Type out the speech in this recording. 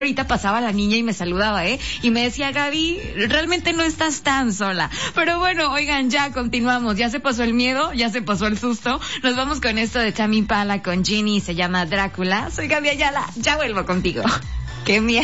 ahorita pasaba la niña y me saludaba, y me decía, Gaby, realmente no estás tan sola. Pero bueno, oigan, ya continuamos, ya se pasó el miedo, ya se pasó el susto. Nos vamos con esto de Tame Impala con Ginny, se llama Drácula. Soy Gaby Ayala, ya vuelvo contigo. Qué miedo.